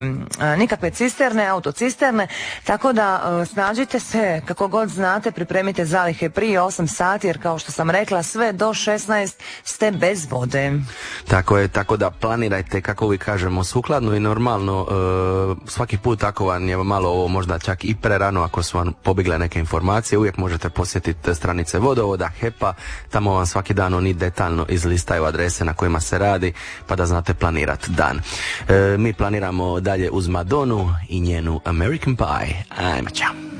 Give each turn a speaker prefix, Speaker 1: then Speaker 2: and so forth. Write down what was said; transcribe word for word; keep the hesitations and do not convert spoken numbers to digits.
Speaker 1: nikakve cisterne, autocisterne, tako da uh, snađite se kako god znate, pripremite zalihe prije osam sati, jer kao što sam rekla, sve do šesnaest ste bez vode.
Speaker 2: Tako je, tako da planirajte, kako uvijek kažemo, sukladno i normalno. Uh, svaki put ako vam je malo ovo možda čak i prerano, ako su vam pobigle neke informacije, uvijek možete posjetiti stranice vodovoda, H E P-a, tamo vam svaki dan oni detaljno izlistaju adrese na kojima se radi, pa da znate planirati dan. Uh, mi planiramo dalje uz Madonu i njenu American Pie. Ajmo, čao.